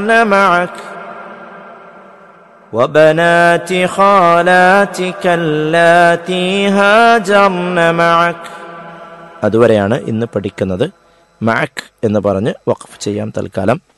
معك وبنات خالاتك اللاتي هاجرن معك. അതുവരെയാണ് ഇന്ന് പഠിക്കുന്നത്. മഅക് എന്ന് പറഞ്ഞ് വഖഫ് ചെയ്യാം തൽക്കാലം.